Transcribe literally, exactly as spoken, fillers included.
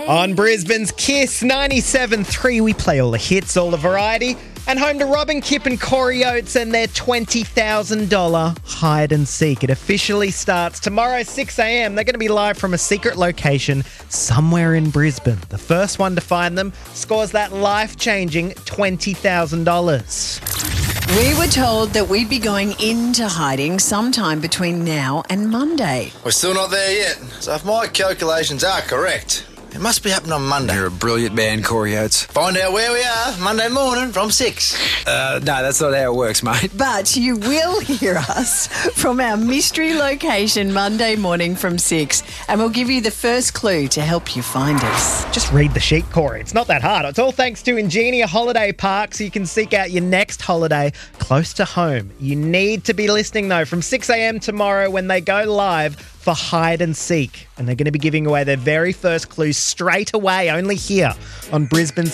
On Brisbane's Kiss ninety-seven point three, we play all the hits, all the variety, and home to Robin Kipp and Corey Oates and their twenty thousand dollars hide and seek. It officially starts tomorrow, six a.m. They're going to be live from a secret location somewhere in Brisbane. The first one to find them scores that life-changing twenty thousand dollars. We were told that we'd be going into hiding sometime between now and Monday. We're still not there yet. So if my calculations are correct, it must be happening on Monday. You're a brilliant man, Corey Oates. Find out where we are Monday morning from six. Uh, no, that's not how it works, mate. But you will hear us from our mystery location Monday morning from six, and we'll give you the first clue to help you find us. Just read the sheet, Corey. It's not that hard. It's all thanks to Ingenia Holiday Park, so you can seek out your next holiday close to home. You need to be listening, though, from six a.m. tomorrow when they go live for Hide and Seek. And they're going to be giving away their very first clue straight away, only here on Brisbane's